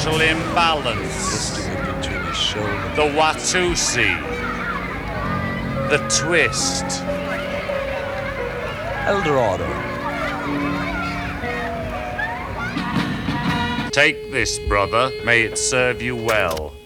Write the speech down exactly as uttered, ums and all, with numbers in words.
mental imbalance, between his shoulder. the Watusi, the twist. Eldorado. Take this, brother. May it serve you well.